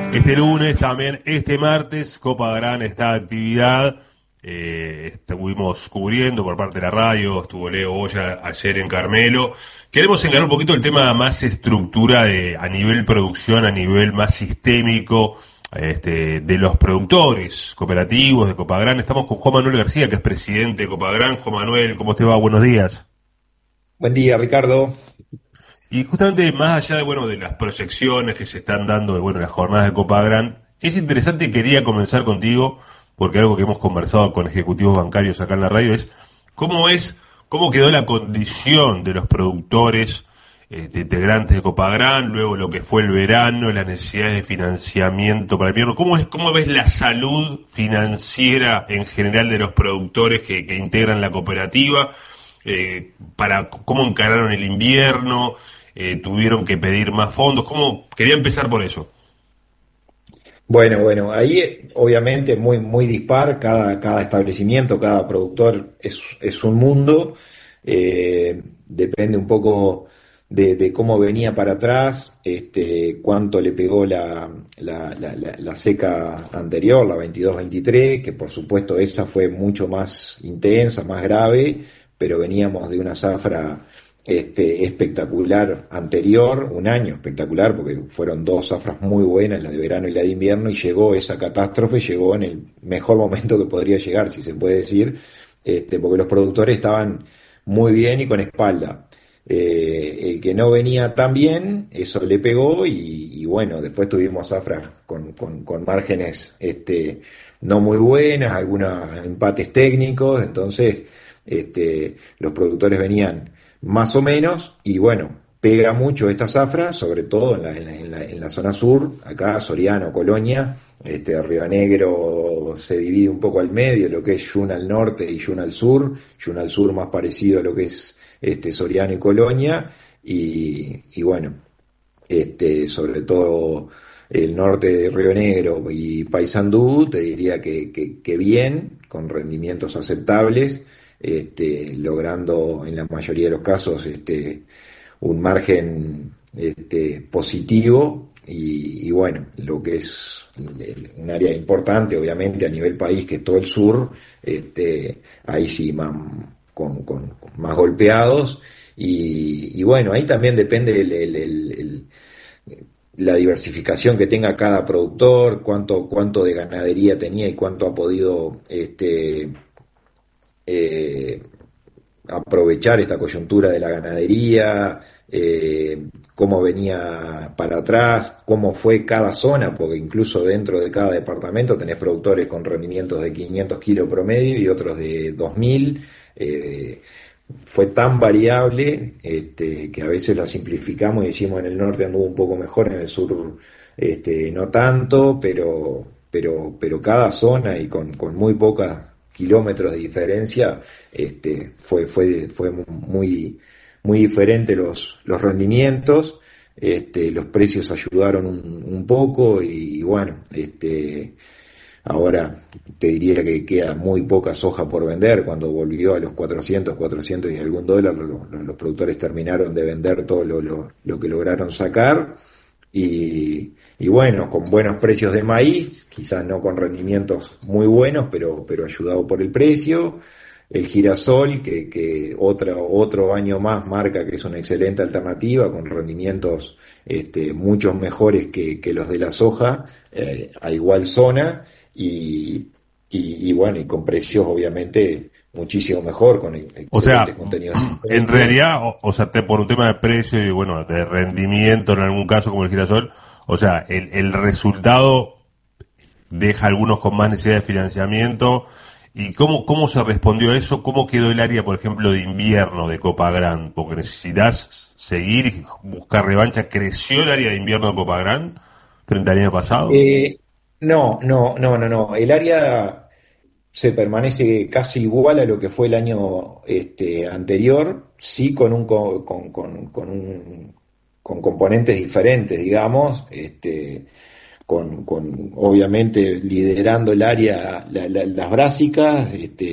Este lunes, también este martes, Copa Gran está de actividad. Estuvimos cubriendo por parte de la radio, estuvo Leo Boya ayer en Carmelo. Queremos encarar un poquito el tema más estructura a nivel producción, a nivel más sistémico, de los productores cooperativos de Copa Gran. Estamos con Juan Manuel García, que es presidente de Copa Gran. Juan Manuel, ¿cómo te va? Buenos días. Buen día, Ricardo. Y justamente más allá de, bueno, de las proyecciones que se están dando de, bueno, las jornadas de Copa Gran, es interesante y quería comenzar contigo, porque algo que hemos conversado con ejecutivos bancarios acá en la radio cómo quedó la condición de los productores, de integrantes de Copa Gran, luego lo que fue el verano, las necesidades de financiamiento para el invierno. ¿Cómo ves la salud financiera en general de los productores que integran la cooperativa? ¿Cómo encararon el invierno? ¿Tuvieron que pedir más fondos? Quería empezar por eso. Bueno, ahí obviamente muy dispar, cada establecimiento, cada productor es un mundo, depende un poco de cómo venía para atrás, cuánto le pegó la seca anterior, la 22-23, que por supuesto esa fue mucho más intensa, más grave, pero veníamos de una zafra espectacular anterior, un año espectacular, porque fueron dos zafras muy buenas, la de verano y la de invierno, y llegó esa catástrofe, llegó en el mejor momento que podría llegar, si se puede decir, porque los productores estaban muy bien y con espalda. El que no venía tan bien, eso le pegó, y bueno, después tuvimos zafras con márgenes no muy buenas, algunos empates técnicos, entonces los productores venían más o menos, y bueno, pega mucho esta zafra, sobre todo en la zona sur, acá Soriano, Colonia, Río Negro se divide un poco al medio, lo que es Yuna al norte y Yuna al sur más parecido a lo que es Soriano y Colonia, y bueno, sobre todo el norte de Río Negro y Paysandú, te diría que bien, con rendimientos aceptables, logrando en la mayoría de los casos un margen positivo, y bueno, lo que es un área importante obviamente a nivel país, que es todo el sur, ahí sí con más golpeados, y bueno, ahí también depende la diversificación que tenga cada productor, cuánto de ganadería tenía y cuánto ha podido eh, aprovechar esta coyuntura de la ganadería, cómo venía para atrás, cómo fue cada zona, porque incluso dentro de cada departamento tenés productores con rendimientos de 500 kilos promedio y otros de 2000. Fue tan variable, que a veces la simplificamos y decimos en el norte anduvo un poco mejor, en el sur no tanto, pero cada zona y con muy pocos kilómetros de diferencia, fue muy diferente los rendimientos. Los precios ayudaron un poco, y bueno, ahora te diría que queda muy poca soja por vender. Cuando volvió a los 400 y algún dólar, los productores terminaron de vender todo lo que lograron sacar, y bueno, con buenos precios de maíz, quizás no con rendimientos muy buenos, pero ayudado por el precio. El girasol, que otro año más marca que es una excelente alternativa, con rendimientos muchos mejores que los de la soja, a igual zona, y bueno, y con precios obviamente muchísimo mejor, con O sea, excelentes contenidos en nutrientes. realidad, por un tema de precio y, bueno, de rendimiento en algún caso como el girasol, o sea, el resultado deja a algunos con más necesidad de financiamiento. ¿Y cómo se respondió a eso? ¿Cómo quedó el área, por ejemplo, de invierno de Copa Gran? Porque necesitas seguir y buscar revancha. ¿Creció el área de invierno de Copa Gran frente al año pasado? Eh, no. El área se permanece casi igual a lo que fue el año anterior, sí con componentes diferentes, digamos, con obviamente liderando el área las brásicas,